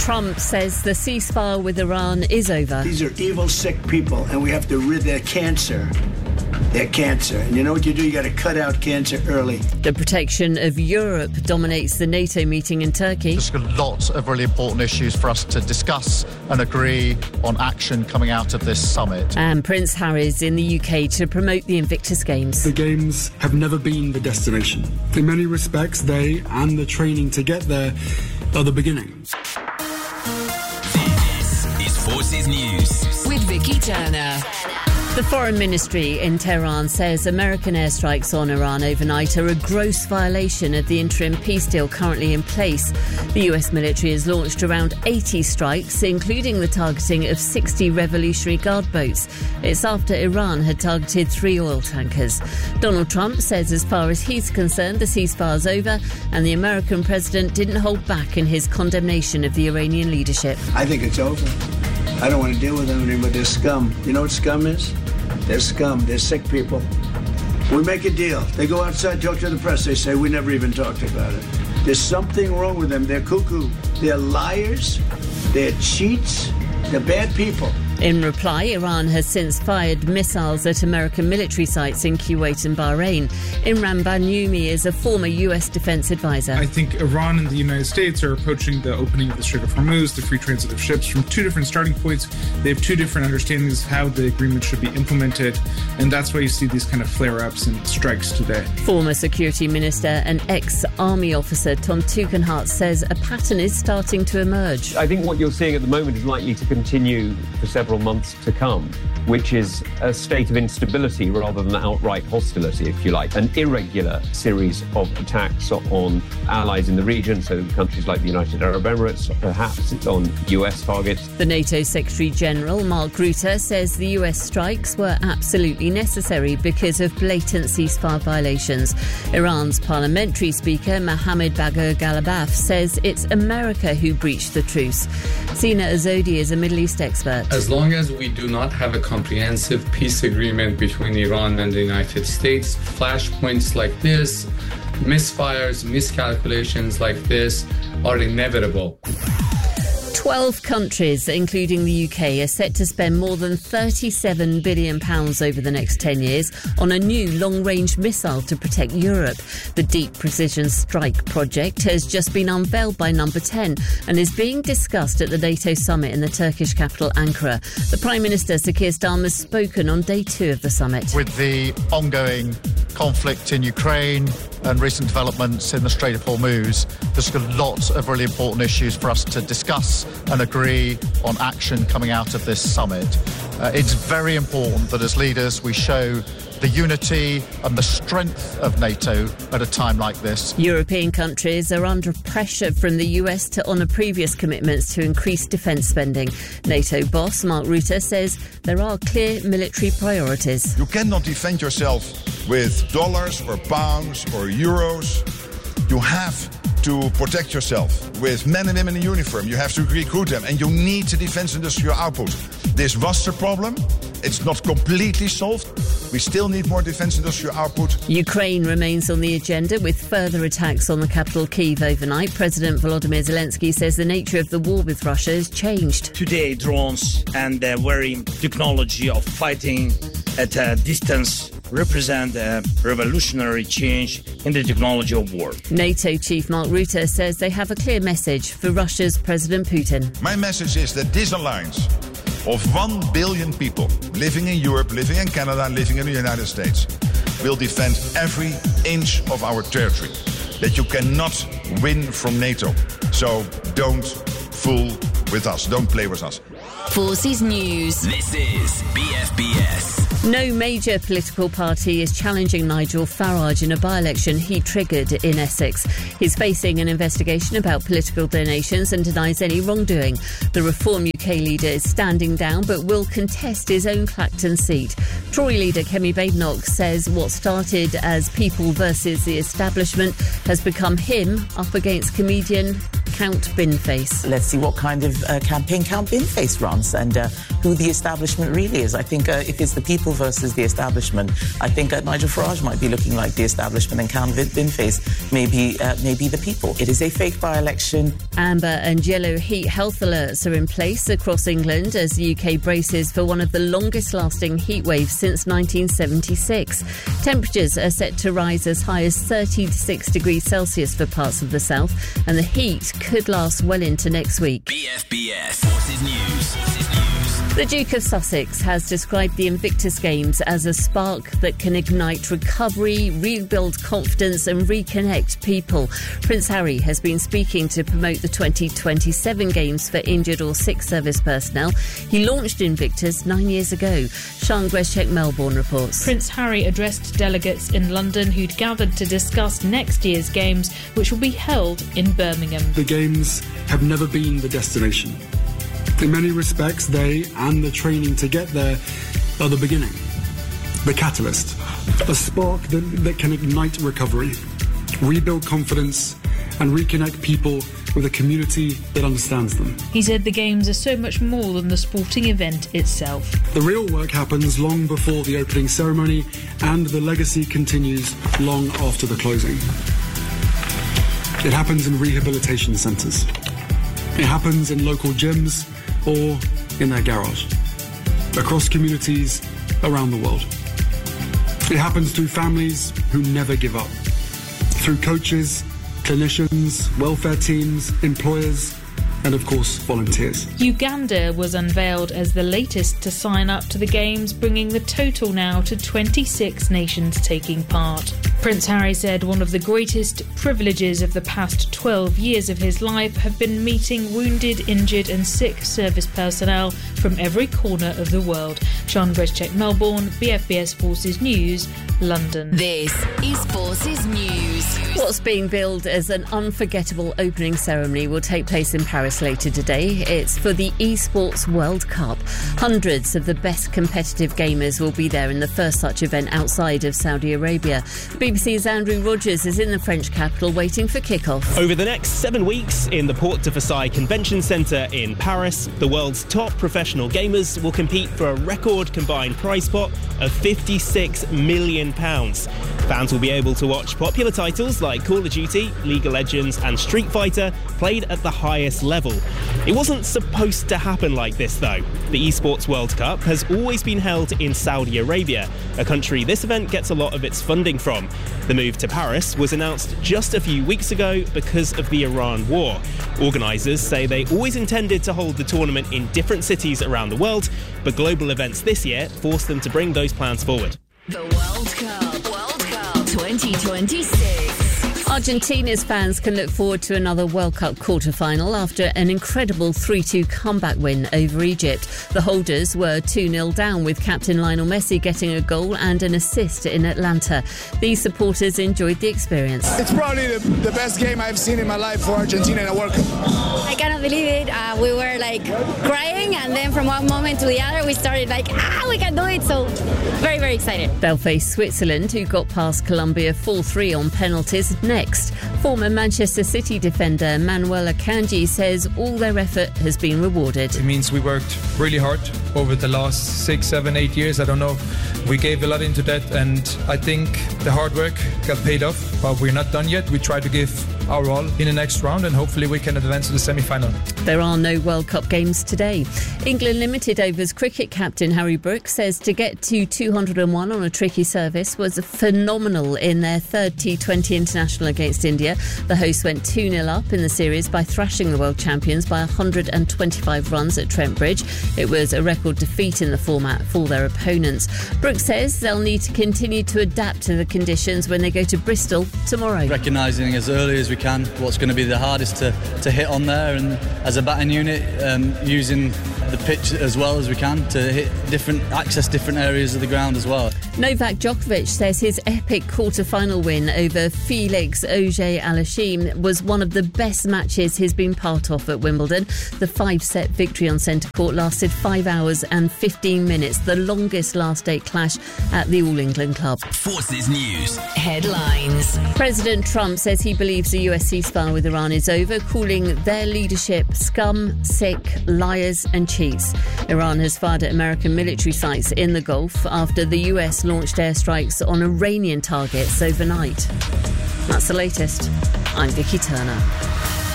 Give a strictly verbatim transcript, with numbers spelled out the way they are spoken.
Trump says the ceasefire with Iran is over. These are evil, sick people, and we have to rid their cancer. Their cancer. And you know what you do? You got to cut out cancer early. The protection of Europe dominates the NATO meeting in Turkey. There's got lots of really important issues for us to discuss and agree on action coming out of this summit. And Prince Harry's in the U K to promote the Invictus Games. The Games have never been the destination. In many respects, they and the training to get there are the beginning. This is Forces News with Vicky Turner. The Foreign Ministry in Tehran says American airstrikes on Iran overnight are a gross violation of the interim peace deal currently in place. The U S military has launched around eighty strikes, including the targeting of sixty Revolutionary Guard boats. It's after Iran had targeted three oil tankers. Donald Trump says as far as he's concerned, the ceasefire's over, and the American president didn't hold back in his condemnation of the Iranian leadership. I think it's over. I don't want to deal with them anymore. They're scum. You know what scum is? They're scum. They're sick people. We make a deal. They go outside, talk to the press. They say, we never even talked about it. There's something wrong with them. They're cuckoo. They're liars. They're cheats. They're bad people. In reply, Iran has since fired missiles at American military sites in Kuwait and Bahrain. Imran Banyumi is a former U S defense advisor. I think Iran and the United States are approaching the opening of the Strait of Hormuz, the free transit of ships, from two different starting points. They have two different understandings of how the agreement should be implemented, and that's why you see these kind of flare-ups and strikes today. Former Security Minister and ex-Army officer Tom Tugendhat says a pattern is starting to emerge. I think what you're seeing at the moment is likely to continue for several months to come, which is a state of instability rather than outright hostility, if you like. An irregular series of attacks on allies in the region, so countries like the United Arab Emirates, perhaps it's on U S targets. The NATO Secretary-General, Mark Rutte, says the U S strikes were absolutely necessary because of blatant ceasefire violations. Iran's parliamentary speaker, Mohammad Bagher Ghalibaf, says it's America who breached the truce. Sina Azodi is a Middle East expert. As long as we do not have a comprehensive peace agreement between Iran and the United States, flashpoints like this, misfires, miscalculations like this are inevitable. Twelve countries, including the U K, are set to spend more than thirty-seven billion pounds over the next ten years on a new long-range missile to protect Europe. The Deep Precision Strike project has just been unveiled by Number ten and is being discussed at the NATO summit in the Turkish capital Ankara. The Prime Minister, Sir Keir Starmer, has spoken on day two of the summit. With the ongoing conflict in Ukraine and recent developments in the Strait of Hormuz, there's got lots of really important issues for us to discuss and agree on action coming out of this summit. Uh, it's very important that as leaders we show the unity and the strength of NATO at a time like this. European countries are under pressure from the U S to honour previous commitments to increase defence spending. NATO boss Mark Rutte says there are clear military priorities. You cannot defend yourself with dollars or pounds or euros. You have to protect yourself with men and women in uniform. You have to recruit them, and you need the defence industrial output. This was the problem. It's not completely solved. We still need more defence industrial output. Ukraine remains on the agenda with further attacks on the capital Kyiv overnight. President Volodymyr Zelensky says the nature of the war with Russia has changed. Today, drones and the very technology of fighting at a distance represent a revolutionary change in the technology of war. NATO chief Mark Rutte says they have a clear message for Russia's President Putin. My message is that this alliance of one billion people living in Europe, living in Canada, living in the United States will defend every inch of our territory. That you cannot win from NATO. So don't fool with us. Don't play with us. Forces News. This is B F B S. No major political party is challenging Nigel Farage in a by-election he triggered in Essex. He's facing an investigation about political donations and denies any wrongdoing. The Reform U K leader is standing down but will contest his own Clacton seat. Tory leader Kemi Badenoch says what started as people versus the establishment has become him up against comedian Count Binface. Let's see what kind of uh, campaign Count Binface runs, and uh, who the establishment really is. I think uh, if it's the people versus the establishment, I think uh, Nigel Farage might be looking like the establishment and Cam Binface may be, uh, may be the people. It is a fake by-election. Amber and yellow heat health alerts are in place across England as the U K braces for one of the longest-lasting heat waves since nineteen seventy-six. Temperatures are set to rise as high as thirty-six degrees Celsius for parts of the south, and the heat could last well into next week. B F B S Forces News. The Duke of Sussex has described the Invictus Games as a spark that can ignite recovery, rebuild confidence and reconnect people. Prince Harry has been speaking to promote the twenty twenty-seven Games for injured or sick service personnel. He launched Invictus nine years ago. Sian Greszczek, Melbourne reports. Prince Harry addressed delegates in London who'd gathered to discuss next year's Games, which will be held in Birmingham. The Games have never been the destination. In many respects, they and the training to get there are the beginning, the catalyst, a spark that, that can ignite recovery, rebuild confidence, and reconnect people with a community that understands them. He said the Games are so much more than the sporting event itself. The real work happens long before the opening ceremony, and the legacy continues long after the closing. It happens in rehabilitation centres. It happens in local gyms or in their garage, across communities around the world. It happens through families who never give up, through coaches, clinicians, welfare teams, employers, and of course volunteers. Uganda was unveiled as the latest to sign up to the Games, bringing the total now to twenty-six nations taking part. Prince Harry said one of the greatest privileges of the past twelve years of his life have been meeting wounded, injured and sick service personnel from every corner of the world. Sian Greszczek, Melbourne, B F B S Forces News, London. This is Forces News. What's being billed as an unforgettable opening ceremony will take place in Paris later today. It's for the Esports World Cup. Hundreds of the best competitive gamers will be there in the first such event outside of Saudi Arabia. B B C's Andrew Rogers is in the French capital waiting for kick-off. Over the next seven weeks in the Porte de Versailles Convention Centre in Paris, the world's top professional gamers will compete for a record combined prize pot of fifty-six million pounds. Fans will be able to watch popular titles like Call of Duty, League of Legends and Street Fighter played at the highest level. It wasn't supposed to happen like this though. The Esports World Cup has always been held in Saudi Arabia, a country this event gets a lot of its funding from. The move to Paris was announced just a few weeks ago because of the Iran war. Organisers say they always intended to hold the tournament in different cities around the world, but global events this year forced them to bring those plans forward. The World Cup, World Cup twenty twenty-six. Argentina's fans can look forward to another World Cup quarter-final after an incredible three two comeback win over Egypt. The holders were two nil down with captain Lionel Messi getting a goal and an assist in Atlanta. These supporters enjoyed the experience. It's probably the, the best game I've seen in my life for Argentina in a World Cup. I cannot believe it. Uh, we were like crying, and then from one moment to the other we started like, ah, we can do it. So very, very excited. They'll face Switzerland, who got past Colombia four three on penalties, next. Former Manchester City defender Manuel Akanji says all their effort has been rewarded. It means we worked really hard over the last six, seven, eight years. I don't know. We gave a lot into that, and I think the hard work got paid off, but we're not done yet. We try to give our all in the next round, and hopefully we can advance to the semi-final. There are no World Cup games today. England Limited Overs cricket captain Harry Brooks says to get to two hundred and one on a tricky service was phenomenal in their third T twenty international against India. The hosts went two nil up in the series by thrashing the world champions by one hundred twenty-five runs at Trent Bridge. It was a record defeat in the format for their opponents. Brooks says they'll need to continue to adapt to the conditions when they go to Bristol tomorrow. Recognising as early as we can what's going to be the hardest to, to hit on there, and as a batting unit um, using the pitch as well as we can to hit different, access different areas of the ground as well. Novak Djokovic says his epic quarter-final win over Felix Auger Al-Hashim was one of the best matches he's been part of at Wimbledon. The five-set victory on centre court lasted five hours and fifteen minutes, the longest last-date clash at the All England Club. Forces News headlines. President Trump says he believes the U S ceasefire with Iran is over, calling their leadership scum, sick, liars and cheats. Iran has fired at American military sites in the Gulf after the U S launched airstrikes on Iranian targets overnight. That's the latest. I'm Vicky Turner.